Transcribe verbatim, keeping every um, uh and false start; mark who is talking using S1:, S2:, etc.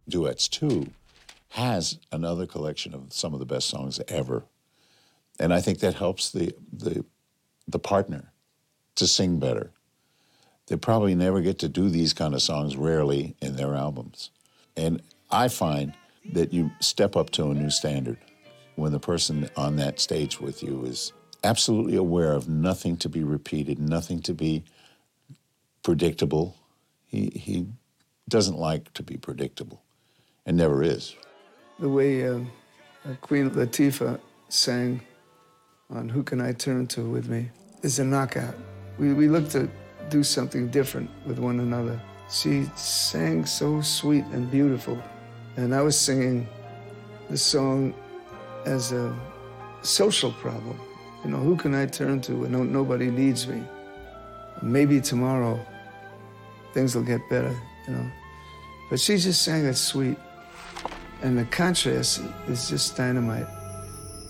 S1: duets too, has another collection of some of the best songs ever. And I think that helps the, the, the partner to sing better. They probably never get to do these kind of songs, rarely, in their albums. And I find that you step up to a new standard when the person on that stage with you is absolutely aware of nothing to be repeated, nothing to be predictable. He, he doesn't like to be predictable, and never is.
S2: The way uh, Queen Latifah sang on Who Can I Turn To With Me is a knockout. We, we looked to do something different with one another. She sang so sweet and beautiful, and I was singing the song as a social problem. You know, who can I turn to when no, nobody needs me? Maybe tomorrow things will get better, you know. But she just sang it sweet, and the contrast is just dynamite.